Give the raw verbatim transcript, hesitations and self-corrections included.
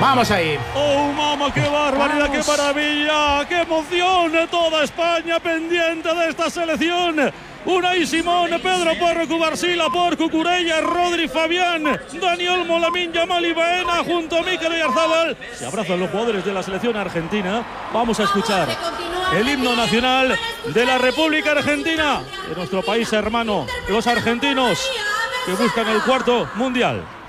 Vamos ahí. ¡Oh, mamá, qué barbaridad, qué maravilla! ¡Qué emoción! Toda España pendiente de esta selección. Unai Simón, Pedro Porro, Cubarsila, por Cucurella, Rodri, Fabián, Dani Olmo, Lamine Yamal y Baena junto a Mikel Oyarzabal. Se abrazan los jugadores de la selección argentina. Vamos a escuchar el himno nacional de la República Argentina, de nuestro país hermano, los argentinos que buscan el cuarto mundial.